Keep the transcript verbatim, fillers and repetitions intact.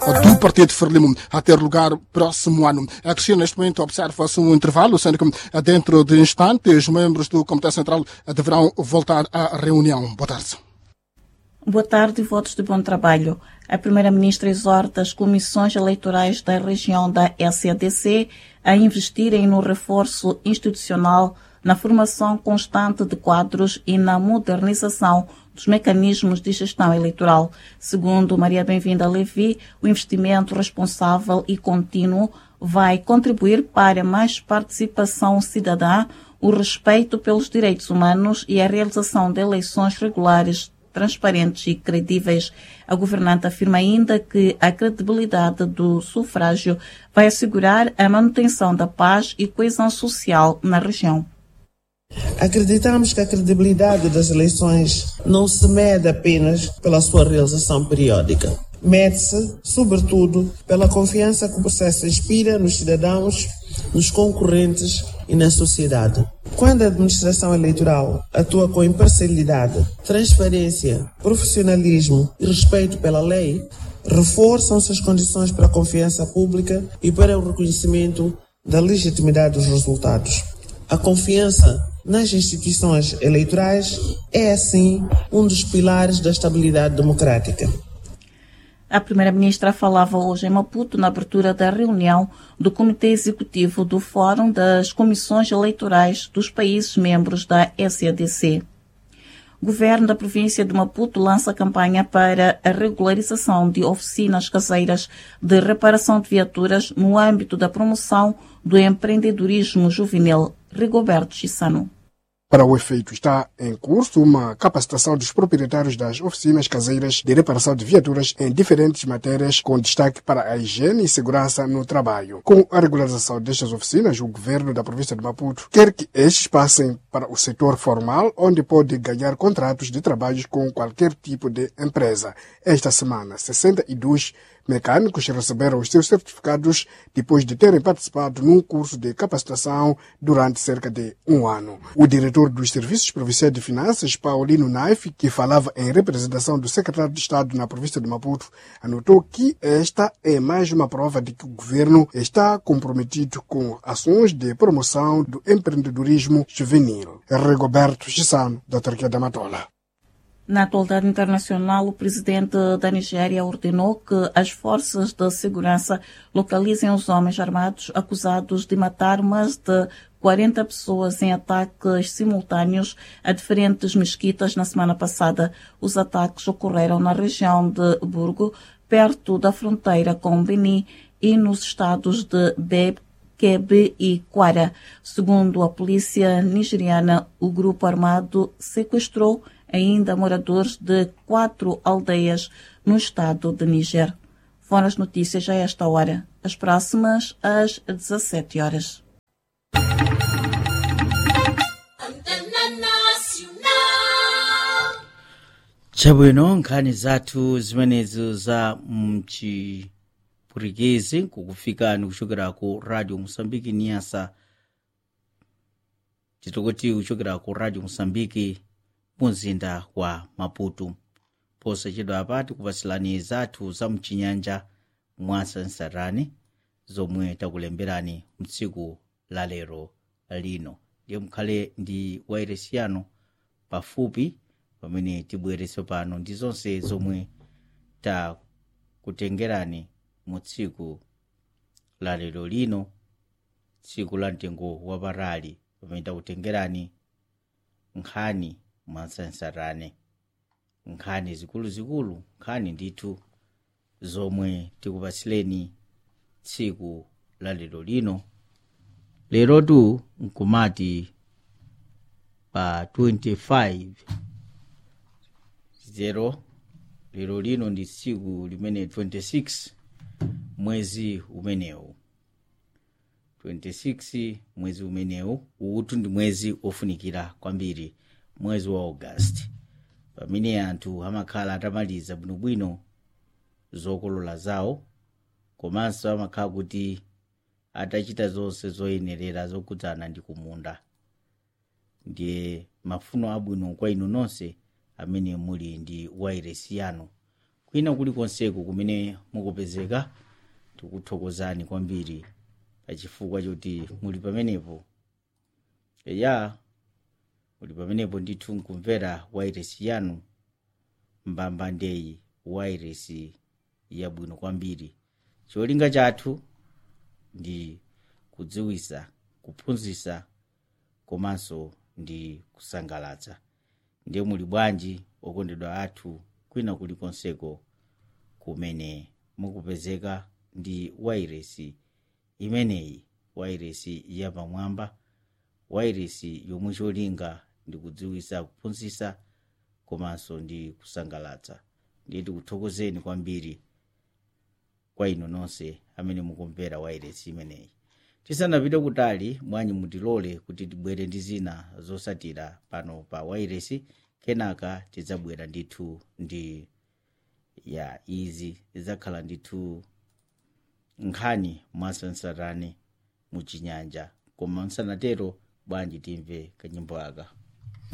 do Partido Frelimo a ter lugar próximo ano. A Cristina, neste momento, observa-se um intervalo, sendo que dentro de instantes os membros do Comitê Central deverão voltar à reunião. Boa tarde. Boa tarde e votos de bom trabalho. A Primeira-Ministra exorta as comissões eleitorais da região da S A D C a investirem no reforço institucional, na formação constante de quadros e na modernização dos mecanismos de gestão eleitoral. Segundo Maria Bem-vinda Levi, o investimento responsável e contínuo vai contribuir para mais participação cidadã, o respeito pelos direitos humanos e a realização de eleições regulares, transparentes e credíveis. A governante afirma ainda que a credibilidade do sufrágio vai assegurar a manutenção da paz e coesão social na região. Acreditamos que a credibilidade das eleições não se mede apenas pela sua realização periódica. Mede-se, sobretudo, pela confiança que o processo inspira nos cidadãos, nos concorrentes e na sociedade. Quando a administração eleitoral atua com imparcialidade, transparência, profissionalismo e respeito pela lei, reforçam-se as condições para a confiança pública e para o reconhecimento da legitimidade dos resultados. A confiança nas instituições eleitorais é, assim, um dos pilares da estabilidade democrática. A Primeira-Ministra falava hoje em Maputo na abertura da reunião do Comitê Executivo do Fórum das Comissões Eleitorais dos países membros da S A D C. O Governo da província de Maputo lança campanha para a regularização de oficinas caseiras de reparação de viaturas no âmbito da promoção do empreendedorismo juvenil. Rigoberto Chissano. Para o efeito, está em curso uma capacitação dos proprietários das oficinas caseiras de reparação de viaturas em diferentes matérias, com destaque para a higiene e segurança no trabalho. Com a regularização destas oficinas, o governo da província de Maputo quer que estes passem para o setor formal, onde pode ganhar contratos de trabalho com qualquer tipo de empresa. Esta semana, sessenta e dois mecânicos receberam os seus certificados depois de terem participado num curso de capacitação durante cerca de um ano. O diretor dos Serviços Provinciais de Finanças, Paulino Naif, que falava em representação do secretário de Estado na província de Maputo, anotou que esta é mais uma prova de que o governo está comprometido com ações de promoção do empreendedorismo juvenil. Rigoberto Chissano, da Turquia da Matola. Na atualidade internacional, o presidente da Nigéria ordenou que as forças de segurança localizem os homens armados acusados de matar mais de quarenta pessoas em ataques simultâneos a diferentes mesquitas na semana passada. Os ataques ocorreram na região de Burgo, perto da fronteira com Benin, e nos estados de Beb, Kebbi e Kwara. Segundo a polícia nigeriana, o grupo armado sequestrou ainda moradores de quatro aldeias no estado de Níger. Foram as notícias a esta hora. As próximas às dezassete horas. Chabwino nkhani zathu zimenezo za mchipurikezi kukufika ni kuchokera ku Radio Mosambiki Niasa, titokoti kuchokera ku Radio Mosambiki mumzinda wa Maputo. Posachedwa apa tikupasilani zathu za mchinyanja mwasansarani zomwe takulemberani mtsiku la lero lino. Ndiye mukhale ndi wairesiano pafupi pamene tibwerese pano ndi zonse zomwe takutengerani mu tsiku la lero lino, tsiku la mtengo wapatali, pamene takutengerani nkhani mwasansarani, nkhani zikuluzikulu, nkhani ndithu zomwe tikupasileni tsiku la lero lino. Lerotu nkumati pa twenty-five zero, lero lino ndi tsiku limene twenty-six mwezi umenewu twenty-six mwezi umenewu utu ndi mwezi ofunikira kwambiri, mwezi wa August, pamene anthu amakhala atamaliza bwinobwino zokolola zawo, komanso amakhala kuti atachita zonse zoyenerera zokudzana ndi kumunda. Ndiye mafuno abwino kwa inu nonse amene muli ndi wairesi yanu kwina kulikonseko kumene mukupezeka tikuthokozani kwambiri pachifukwa choti muli pamenepo. Eya muli pamenepo ndithu nkumvera wairesi yanu mbambandeyi, wairesi yabwino kwambiri. Cholinga chathu ndi kudziwisa, kuphunzitsa komanso ndi kusangalatsa. Ndiye muli bwanji okondedwa athu kwina kulikonseko kumene mukupezeka ndi wairesi imeneyi, wairesi yapamwamba, wairesi yomwe cholinga ndi kudziwisa, kuphunzitsa komanso ndi kusangalatsa. Ndiye tikuthokozeni kwambiri kwa inu nonse amene mukumvera wairesi imeneyi. Tisanapite kutali mwanyi mutilole kuti tibwere ndi zina zosatira pano pa wairesi, kenaka tidzabwera ndithu ndi ya izi zidzakhala ndithu nkhani mwasansarani muchinyanja. Koma msanatero bwanji timve kanyimbo aka.